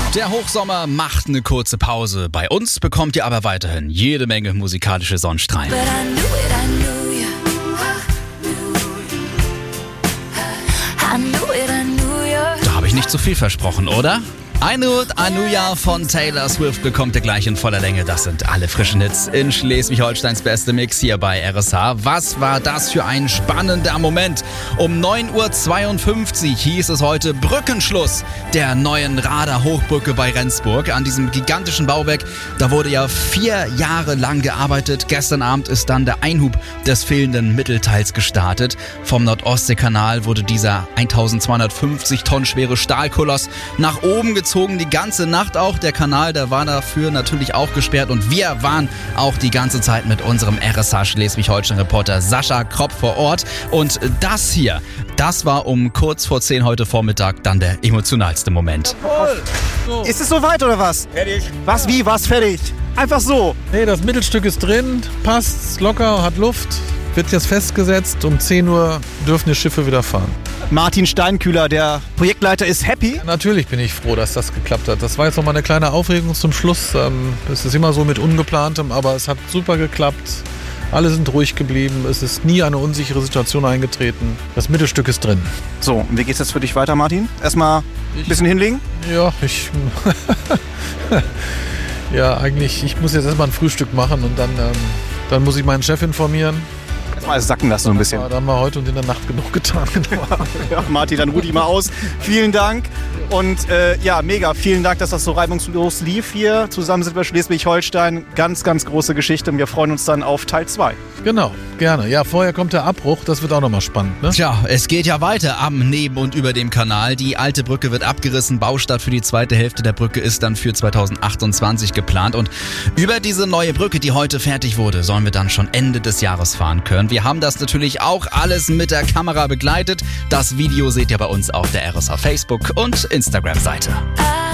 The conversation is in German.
Der Hochsommer macht eine kurze Pause. Bei uns bekommt ihr aber weiterhin jede Menge musikalische Sonnenstrahlen. Da habe ich nicht zu viel versprochen, oder? I Knew It, I Knew Ya von Taylor Swift bekommt ihr gleich in voller Länge. Das sind alle frischen Hits in Schleswig-Holsteins beste Mix hier bei RSH. Was war das für ein spannender Moment? Um 9.52 Uhr hieß es heute Brückenschluss der neuen Rader-Hochbrücke bei Rendsburg. An diesem gigantischen Bauwerk, da wurde ja 4 Jahre lang gearbeitet. Gestern Abend ist dann der Einhub des fehlenden Mittelteils gestartet. Vom Nordostseekanal wurde dieser 1250 Tonnen schwere Stahlkoloss nach oben gezogen. Die ganze Nacht auch. Der Kanal, der war dafür natürlich auch gesperrt und wir waren auch die ganze Zeit mit unserem RSH Schleswig-Holstein-Reporter Sascha Kropp vor Ort. Und das hier, das war um kurz vor 10 heute Vormittag dann der emotionalste Moment. So. Ist es soweit oder was? Fertig. Was, wie, was, fertig? Einfach so. Nee, das Mittelstück ist drin, passt, locker, hat Luft, wird jetzt festgesetzt. Um 10 Uhr dürfen die Schiffe wieder fahren. Martin Steinkühler, der Projektleiter, ist happy. Natürlich bin ich froh, dass das geklappt hat. Das war jetzt noch mal eine kleine Aufregung zum Schluss. Es ist immer so mit Ungeplantem, aber es hat super geklappt. Alle sind ruhig geblieben. Es ist nie eine unsichere Situation eingetreten. Das Mittelstück ist drin. So, und wie geht's jetzt für dich weiter, Martin? Erstmal ein bisschen hinlegen? Ja, ja, eigentlich, ich muss jetzt erstmal ein Frühstück machen und dann muss ich meinen Chef informieren. Erstmal alles sacken lassen so ein bisschen. Da haben wir heute und in der Nacht genug getan. Genau. Ja, Martin, dann ruh dich mal aus. Vielen Dank. Und ja, mega. Vielen Dank, dass das so reibungslos lief hier. Zusammen sind wir Schleswig-Holstein. Ganz, ganz große Geschichte. Und wir freuen uns dann auf Teil 2. Genau, gerne. Ja, vorher kommt der Abbruch. Das wird auch nochmal spannend, ne? Tja, es geht ja weiter am, neben und über dem Kanal. Die alte Brücke wird abgerissen. Baustart für die zweite Hälfte der Brücke ist dann für 2028 geplant. Und über diese neue Brücke, die heute fertig wurde, sollen wir dann schon Ende des Jahres fahren können. Wir haben das natürlich auch alles mit der Kamera begleitet. Das Video seht ihr bei uns auf der RSH Facebook und Instagram-Seite.